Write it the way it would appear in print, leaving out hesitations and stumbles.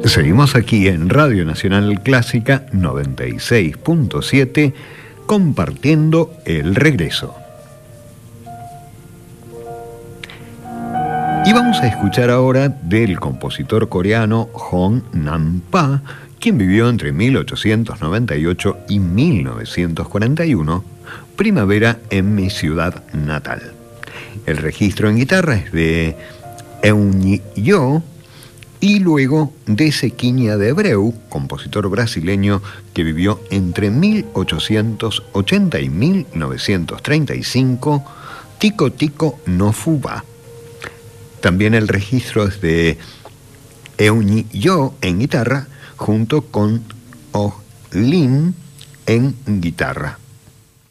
Seguimos aquí en Radio Nacional Clásica 96.7 compartiendo el regreso. Y vamos a escuchar ahora del compositor coreano Hong Nam-pa, quien vivió entre 1898 y 1941, Primavera en mi ciudad natal. El registro en guitarra es de Eun-Yo y luego de Zequinia de Abreu, compositor brasileño que vivió entre 1880 y 1935, Tico Tico no Fuba. También el registro es de Eun-Yo en guitarra junto con Oh Lin en guitarra.